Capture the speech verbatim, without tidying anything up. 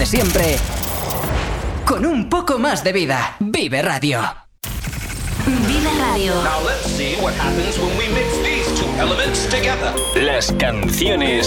siempre con un poco más de vida. Vive Radio. Vive Radio. Now let's see what happens when we mix these two elements together. Las canciones